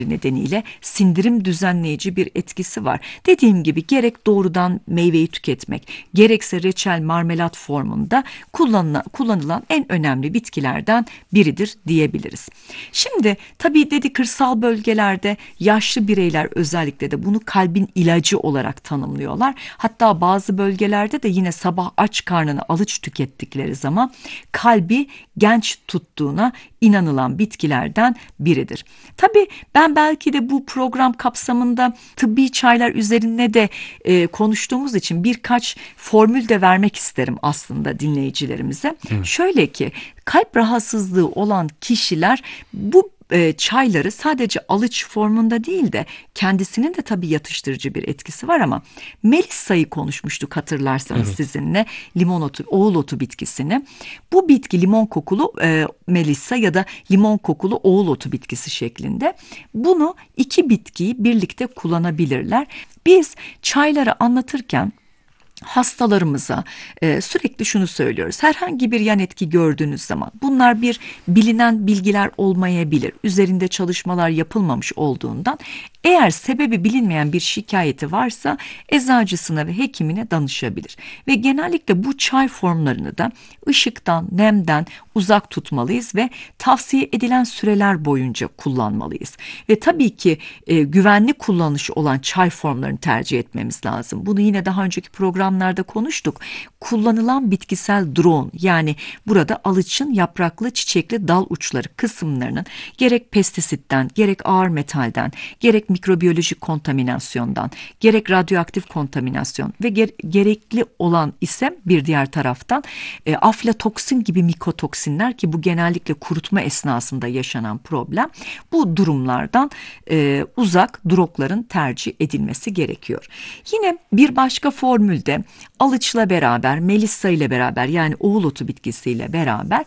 nedeniyle sindirim düzenleyici bir etkisi var. Dediğim gibi gerek doğrudan meyveyi tüketmek, gerekse reçel, marmelat formunda kullanılan en önemli bitkilerden biridir diyebiliriz. Şimdi tabii dedi kırsal bölgelerde yaşlı bireyler özellikle de bunu kalbin ilacı olarak tanımlıyorlar. Hatta bazı bölgelerde de yine sabah aç karnına alıç tükettikleri zaman kalbi genç tuttuğuna inanılan bitkilerden biridir. Tabii ben belki de bu program kapsamında tıbbi çaylar üzerine de konuştuğumuz için birkaç formül de vermek isterim aslında dinleyicilerimize. Evet. Şöyle ki kalp rahatsızlığı olan kişiler bu çayları sadece alıç formunda değil de kendisinin de tabii yatıştırıcı bir etkisi var ama Melisa'yı konuşmuştuk hatırlarsanız Evet. sizinle, limon otu, oğul otu bitkisini. Bu bitki limon kokulu Melisa ya da limon kokulu oğul otu bitkisi şeklinde. Bunu iki bitkiyi birlikte kullanabilirler. Biz çayları anlatırken hastalarımıza sürekli şunu söylüyoruz. Herhangi bir yan etki gördüğünüz zaman bunlar bir bilinen bilgiler olmayabilir. Üzerinde çalışmalar yapılmamış olduğundan eğer sebebi bilinmeyen bir şikayeti varsa eczacısına ve hekimine danışabilir. Ve genellikle bu çay formlarını da ışıktan, nemden uzak tutmalıyız ve tavsiye edilen süreler boyunca kullanmalıyız. Ve tabii ki güvenli kullanış olan çay formlarını tercih etmemiz lazım. Bunu yine daha önceki programlarda konuştuk. Kullanılan bitkisel drone yani burada alıçın yapraklı çiçekli dal uçları kısımlarının gerek pestisitten, gerek ağır metalden, gerek mikrobiyolojik kontaminasyondan, gerek radyoaktif kontaminasyon ve gerekli olan ise bir diğer taraftan aflatoksin gibi mikotoksinler ki bu genellikle kurutma esnasında yaşanan problem. Bu durumlardan uzak drogların tercih edilmesi gerekiyor. Yine bir başka formülde alıçla beraber, melissa ile beraber yani oğul otu bitkisiyle beraber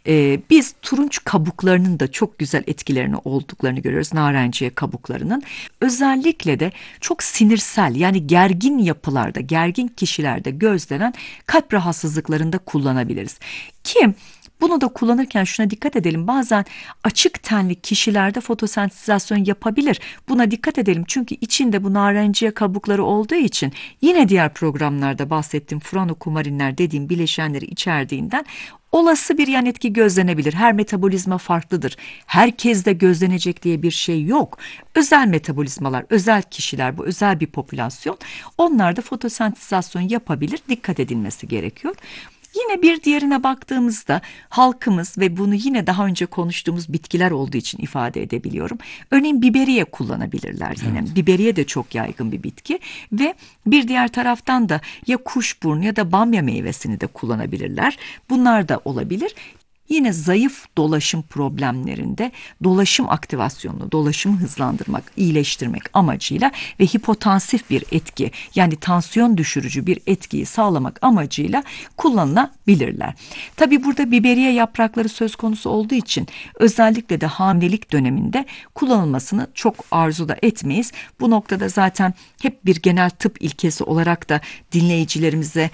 biz turunç kabuklarının da çok güzel etkilerini olduklarını görüyoruz. Narenciye kabuklarının. Özellikle de çok sinirsel yani gergin yapılarda, gergin kişilerde gözlenen kalp rahatsızlıklarında kullanabiliriz. Ki bunu da kullanırken şuna dikkat edelim. Bazen açık tenli kişilerde fotosentezasyon yapabilir. Buna dikkat edelim. Çünkü içinde bu narenciye kabukları olduğu için yine diğer programlarda bahsettiğim franokumarinler dediğim bileşenleri içerdiğinden olası bir yan etki gözlenebilir. Her metabolizma farklıdır. Herkes de gözlenecek diye bir şey yok. Özel metabolizmalar, özel kişiler, bu özel bir popülasyon. Onlar da fotosentezasyon yapabilir. Dikkat edilmesi gerekiyor. Yine bir diğerine baktığımızda halkımız ve bunu yine daha önce konuştuğumuz bitkiler olduğu için ifade edebiliyorum. Örneğin biberiye kullanabilirler yine. Evet. Biberiye de çok yaygın bir bitki ve bir diğer taraftan da ya kuşburnu ya da bamya meyvesini de kullanabilirler. Bunlar da olabilir. Yine zayıf dolaşım problemlerinde dolaşım aktivasyonunu, dolaşımı hızlandırmak, iyileştirmek amacıyla ve hipotansif bir etki yani tansiyon düşürücü bir etkiyi sağlamak amacıyla kullanılabilirler. Tabii burada biberiye yaprakları söz konusu olduğu için özellikle de hamilelik döneminde kullanılmasını çok arzu da etmeyiz. Bu noktada zaten hep bir genel tıp ilkesi olarak da dinleyicilerimize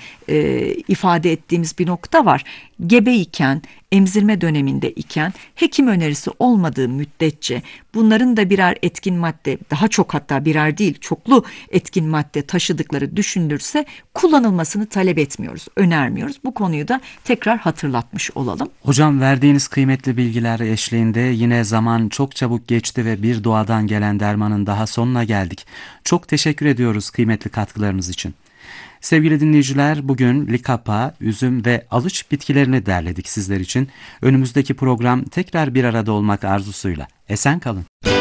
ifade ettiğimiz bir nokta var. Gebeyken, emzirme döneminde iken hekim önerisi olmadığı müddetçe bunların da birer etkin madde, daha çok hatta birer değil çoklu etkin madde taşıdıkları düşünülürse kullanılmasını talep etmiyoruz, önermiyoruz. Bu konuyu da tekrar hatırlatmış olalım. Hocam verdiğiniz kıymetli bilgiler eşliğinde yine zaman çok çabuk geçti ve bir doğadan gelen dermanın daha sonuna geldik. Çok teşekkür ediyoruz kıymetli katkılarınız için. Sevgili dinleyiciler, bugün likapa, üzüm ve alıç bitkilerini derledik sizler için. Önümüzdeki program tekrar bir arada olmak arzusuyla. Esen kalın.